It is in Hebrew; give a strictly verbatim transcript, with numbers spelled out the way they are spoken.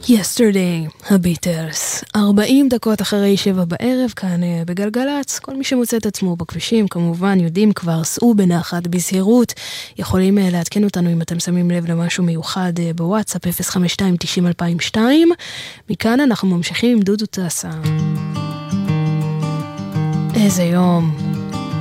Yesterday, הביטלס. ארבעים דקות אחרי שבע בערב, כאן בגלגלץ. כל מי שמוצא את עצמו בכבישים, כמובן, יודעים כבר, סעו בנחת, בזהירות. יכולים לעדכן אותנו אם אתם שמים לב למשהו מיוחד בוואטסאפ, אפס חמש שתיים תשעים אלפיים ושתיים. מכאן אנחנו ממשיכים עם דודו טסה. איזה יום.